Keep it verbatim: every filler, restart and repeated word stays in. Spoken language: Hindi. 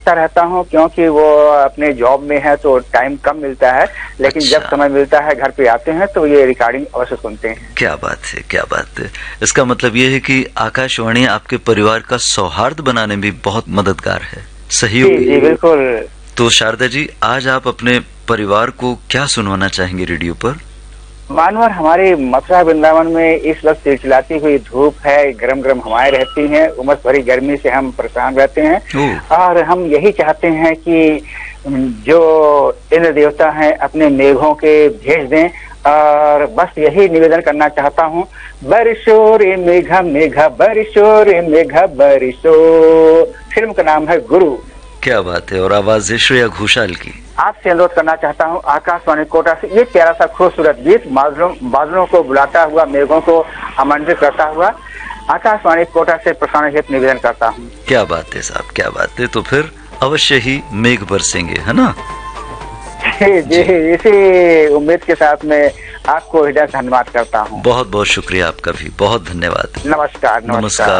रहता हूँ क्योंकि वो अपने जॉब में है तो टाइम कम मिलता है, लेकिन अच्छा। जब समय मिलता है घर पे आते हैं तो ये रिकॉर्डिंग अवश्य सुनते हैं। क्या बात है, क्या बात है। इसका मतलब ये है कि आकाशवाणी आपके परिवार का सौहार्द बनाने में भी बहुत मददगार है, सहयोगी। जी जी बिल्कुल। तो शारदा जी, आज आप अपने परिवार को क्या सुनवाना चाहेंगे रेडियो पर? मानवर, हमारे मथुरा वृंदावन में इस वक्त चिलचिलाती हुई धूप है, गरम गरम हवाएं रहती हैं, उमस भरी गर्मी से हम परेशान रहते हैं और हम यही चाहते हैं कि जो इंद्र देवता हैं अपने मेघों के भेज दें, और बस यही निवेदन करना चाहता हूँ, बरिशो रे मेघा मेघा बरिशो रे मेघा बरिशो। फिल्म का नाम है गुरु। क्या बात है। और आवाज है श्रेया घोषाल की। आपसे अनुरोध करना चाहता हूँ आकाशवाणी कोटा से ये प्यारा सा खूबसूरत गीत बादलों बादलों को बुलाता हुआ, मेघों को आमंत्रित करता हुआ, आकाशवाणी कोटा से प्रसारण हेतु निवेदन करता हूँ। क्या बात है साहब, क्या बात है। तो फिर अवश्य ही मेघ बरसेंगे, है ना? जी जी, इसी उम्मीद के साथ में आपको हृदय से धन्यवाद करता हूँ। बहुत बहुत शुक्रिया आपका भी, बहुत धन्यवाद। नमस्कार नमस्कार, नमस्कार।